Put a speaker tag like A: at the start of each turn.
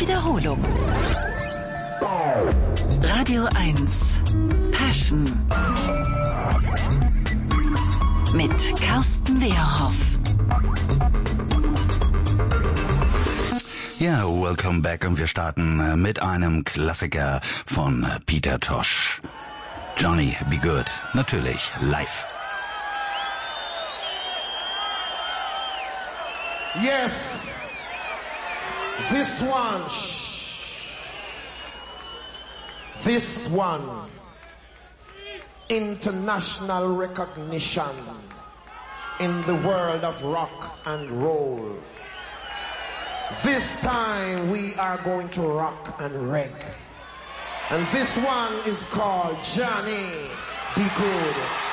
A: Wiederholung. Radio 1 Passion mit Carsten Wehrhoff.
B: Ja, welcome back und wir starten mit einem Klassiker von Peter Tosh. Johnny B. Good, natürlich live.
C: Yes, this one, international recognition in the world of rock and roll. This time we are going to rock and reggae. And this one is called Johnny B. Good.